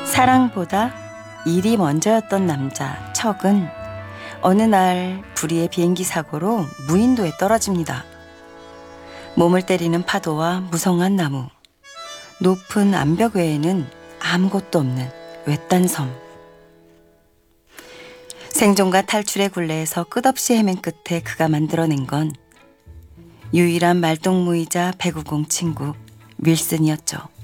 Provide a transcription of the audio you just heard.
사랑보다 일이 먼저였던 남자 척은 어느 날 불의의 비행기 사고로 무인도에 떨어집니다. 몸을 때리는 파도와 무성한 나무, 높은 암벽 외에는 아무것도 없는 외딴 섬. 생존과 탈출의 굴레에서 끝없이 헤맨 끝에 그가 만들어낸 건 유일한 말동무이자 배구공 친구 윌슨이었죠.